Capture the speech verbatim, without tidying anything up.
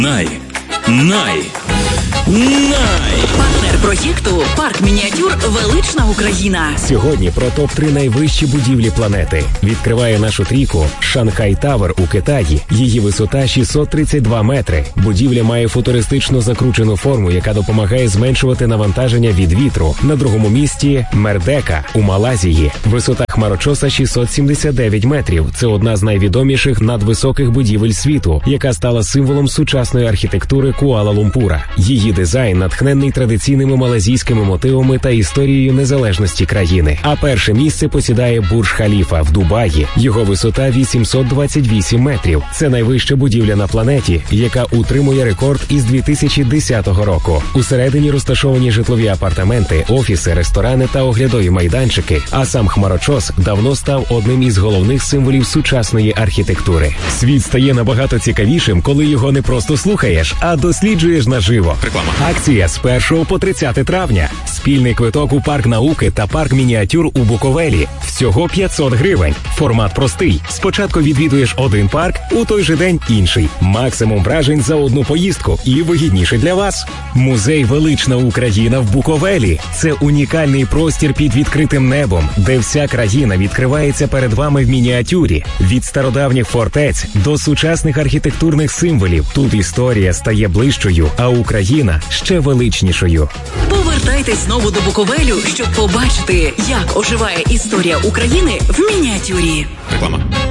Най. Най. Най. Партнер проєкту «Парк мініатюр. Велична Україна». Сьогодні про топ три найвищі будівлі планети. Відкриває нашу трійку Шанхай Тавер у Китаї. Її висота шістсот тридцять два метри. Будівля має футуристично закручену форму, яка допомагає зменшувати навантаження від вітру. На другому місці Мердека у Малайзії. Висота хмарочоса шістсот сімдесят дев'ять метрів. Це одна з найвідоміших надвисоких будівель світу, яка стала символом сучасної архітектури Куала-Лумпура. Її дизайн натхнений традиційними малазійськими мотивами та історією незалежності країни. А перше місце посідає Бурдж-Халіфа в Дубаї. Його висота вісімсот двадцять вісім метрів. Це найвища будівля на планеті, яка утримує рекорд із дві тисячі десятого року. Усередині розташовані житлові апартаменти, офіси, ресторани та оглядові майданчики. А сам хмарочос давно став одним із головних символів сучасної архітектури. Світ стає набагато цікавішим, коли його не просто слухаєш, а досліджуєш наживо. Реклама. Акція з першого по тридцяте травня. Спільний квиток у парк науки та парк мініатюр у Буковелі. Всього п'ятсот гривень. Формат простий. Спочатку відвідуєш один парк, у той же день інший. Максимум вражень за одну поїздку і вигідніше для вас. Музей «Велична Україна» в Буковелі. Це унікальний простір під відкритим небом, де вся країна відкривається перед вами в мініатюрі. Від стародавніх фортець до сучасних архітектурних символів. Тут історія стає ближчою, а Україна ще величнішою. Повертайтесь знову до Буковелю, щоб побачити, як оживає історія України в мініатюрі. Реклама.